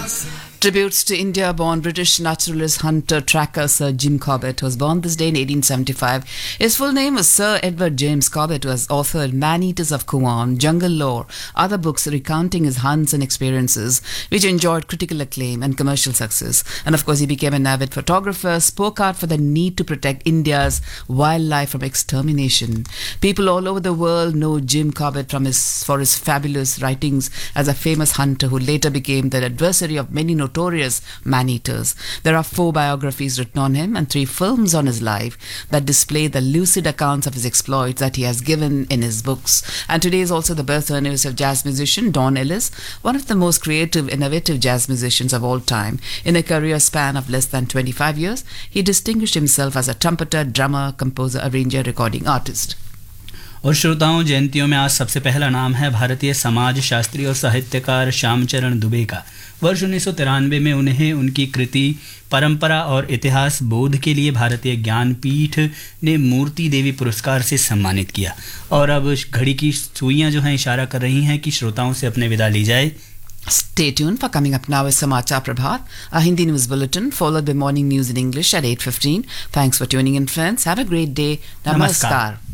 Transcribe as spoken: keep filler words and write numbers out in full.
Tributes to India-born British naturalist hunter tracker Sir Jim Corbett, who was born this day in eighteen seventy-five. His full name was Sir Edward James Corbett, who has authored Man-Eaters of Kuan, Jungle Lore, other books recounting his hunts and experiences, which enjoyed critical acclaim and commercial success. And of course, he became an avid photographer, spoke out for the need to protect India's wildlife from extermination. People all over the world know Jim Corbett from his, for his fabulous writings as a famous hunter who later became the adversary of many notorious man-eaters. There are four biographies written on him and three films on his life that display the lucid accounts of his exploits that he has given in his books. And today is also the birth anniversary of jazz musician Don Ellis, one of the most creative, innovative jazz musicians of all time. In a career span of less than twenty-five years, he distinguished himself as a trumpeter, drummer, composer, arranger, recording artist. और श्रोताओं, जयंतियों में आज सबसे पहला नाम है भारतीय समाज शास्त्री और साहित्यकार श्यामचरण दुबे का। वर्ष उन्नीस सौ तिरानवे में उन्हें उनकी कृति परंपरा और इतिहास बोध के लिए भारतीय ज्ञानपीठ ने मूर्ति देवी पुरस्कार से सम्मानित किया। और अब घड़ी की सुइयां जो हैं इशारा कर रही हैं कि श्रोताओं से अपने विदा ली जाए। Stay tuned for coming up now is Samachar Prabhat, a Hindi news bulletin followed by morning news in English at eight fifteen. Thanks for tuning in, friends. Have a great day. Namaskar. Namaskar.